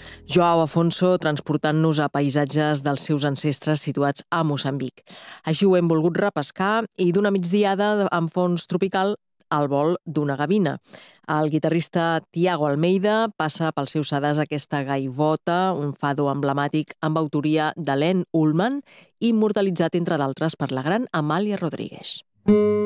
Joao Afonso transportant-nos a paisatges dels seus ancestres situats a Moçambic. Així ho hem volgut repescar i d'una migdiada amb fons tropical al vol d'una gavina. El guitarrista Tiago Almeida passa pels seus sedars aquesta gaivota, un fado emblemàtic amb autoria de Len Ullman, immortalitzat, entre d'altres, per la gran Amàlia Rodríguez.